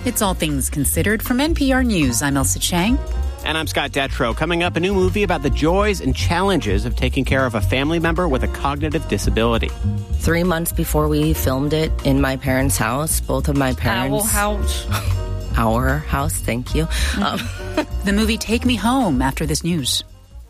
It's All Things Considered from NPR News. I'm Elsa Chang. And I'm Scott Detrow. Coming up, a new movie about the joys and challenges of taking care of a family member with a cognitive disability. 3 months before we filmed it in my parents' house, both of my parents... Our house, thank you. The movie Take Me Home after this news.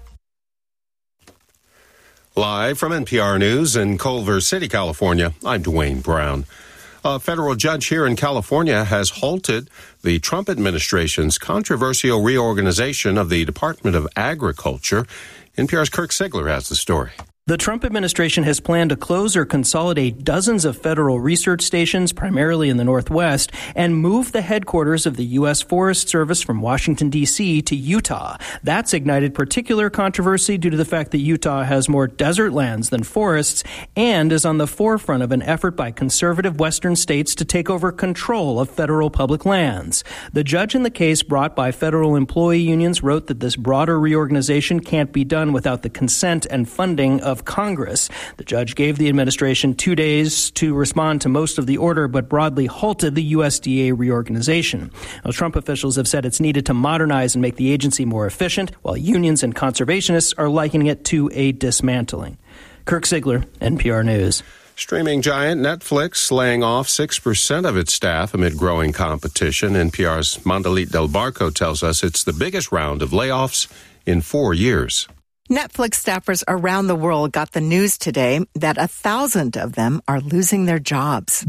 Live from NPR News in Culver City, California, I'm Dwayne Brown. A federal judge here in California has halted the Trump administration's controversial reorganization of the Department of Agriculture. NPR's Kirk Sigler has the story. The Trump administration has planned to close or consolidate dozens of federal research stations, primarily in the Northwest, and move the headquarters of the U.S. Forest Service from Washington, D.C. to Utah. That's ignited particular controversy due to the fact that Utah has more desert lands than forests and is on the forefront of an effort by conservative Western states to take over control of federal public lands. The judge in the case brought by federal employee unions wrote that this broader reorganization can't be done without the consent and funding of Congress. The judge gave the administration 2 days to respond to most of the order, but broadly halted the USDA reorganization. Now, Trump officials have said it's needed to modernize and make the agency more efficient, while unions and conservationists are likening it to a dismantling. Kirk Sigler, NPR News. Streaming giant Netflix laying off 6% of its staff amid growing competition. NPR's Mandalit Del Barco tells us it's the biggest round of layoffs in 4 years. Netflix staffers around the world got the news today that 1,000 of them are losing their jobs.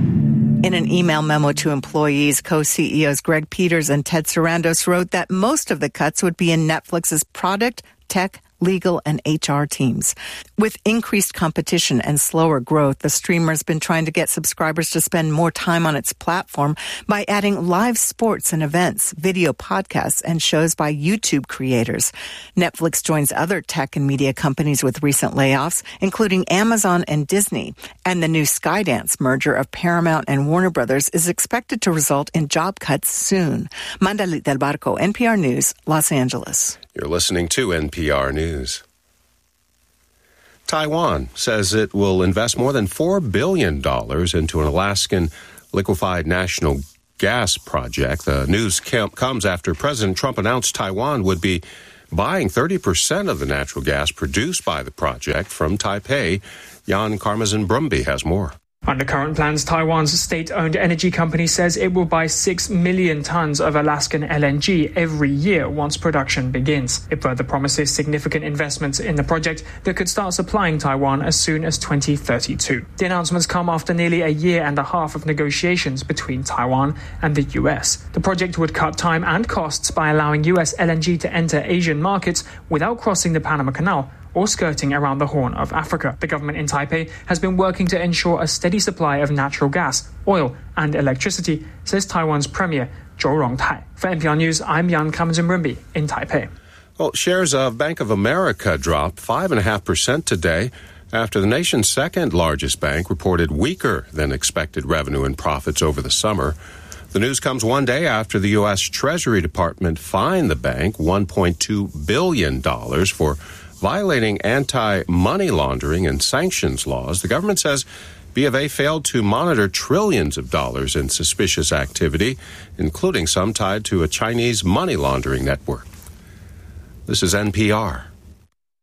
In an email memo to employees, co-CEOs Greg Peters and Ted Sarandos wrote that most of the cuts would be in Netflix's product, tech, legal, and HR teams. With increased competition and slower growth, the streamer's been trying to get subscribers to spend more time on its platform by adding live sports and events, video podcasts, and shows by YouTube creators. Netflix joins other tech and media companies with recent layoffs, including Amazon and Disney. And the new Skydance merger of Paramount and Warner Brothers is expected to result in job cuts soon. Mandalit Del Barco, NPR News, Los Angeles. You're listening to NPR News. Taiwan says it will invest more than $4 billion into an Alaskan liquefied natural gas project. The news comes after President Trump announced Taiwan would be buying 30% of the natural gas produced by the project from Taipei. Jan Karmazin Brumby has more. Under current plans, Taiwan's state-owned energy company says it will buy 6 million tons of Alaskan LNG every year once production begins. It further promises significant investments in the project that could start supplying Taiwan as soon as 2032. The announcements come after nearly a year and a half of negotiations between Taiwan and the U.S. The project would cut time and costs by allowing U.S. LNG to enter Asian markets without crossing the Panama Canal or skirting around the Horn of Africa. The government in Taipei has been working to ensure a steady supply of natural gas, oil, and electricity, says Taiwan's Premier Zhou Rongtai. For NPR News, I'm Jan Kamazin-Rimby in Taipei. Well, shares of Bank of America dropped 5.5% today after the nation's second largest bank reported weaker than expected revenue and profits over the summer. The news comes one day after the U.S. Treasury Department fined the bank $1.2 billion for violating anti-money laundering and sanctions laws. The government says B of A failed to monitor trillions of dollars in suspicious activity, including some tied to a Chinese money laundering network. This is NPR.